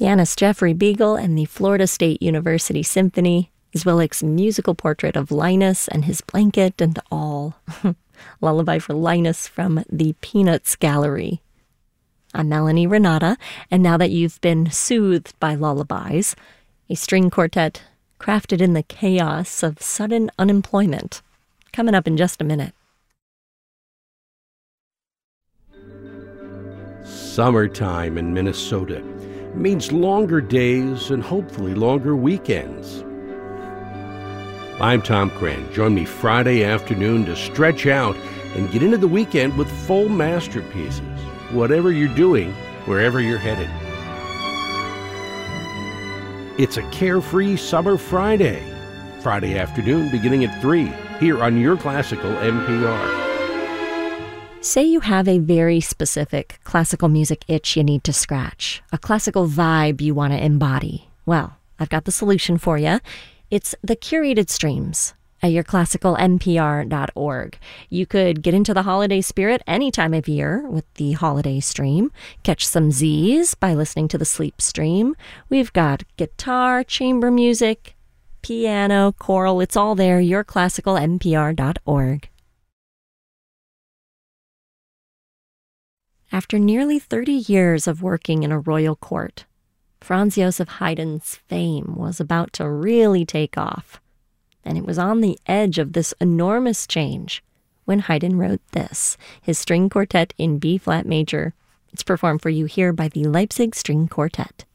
Pianist Jeffrey Beagle and the Florida State University Symphony, Zwilic's musical portrait of Linus and his blanket and all. Lullaby for Linus from the Peanuts Gallery. I'm Melanie Renata, and now that you've been soothed by lullabies, a string quartet crafted in the chaos of sudden unemployment. Coming up in just a minute. Summertime in Minnesota means longer days and hopefully longer weekends. I'm Tom Cran. Join me Friday afternoon to stretch out and get into the weekend with full masterpieces, whatever you're doing, wherever you're headed. It's a carefree summer Friday afternoon beginning at 3, here on Your Classical NPR. Say you have a very specific classical music itch you need to scratch, a classical vibe you want to embody. Well, I've got the solution for you. It's the curated streams at yourclassicalnpr.org. You could get into the holiday spirit any time of year with the holiday stream. Catch some Z's by listening to the sleep stream. We've got guitar, chamber music, piano, choral. It's all there, yourclassicalnpr.org. After nearly 30 years of working in a royal court, Franz Joseph Haydn's fame was about to really take off. And it was on the edge of this enormous change when Haydn wrote this, his string quartet in B-flat major. It's performed for you here by the Leipzig String Quartet.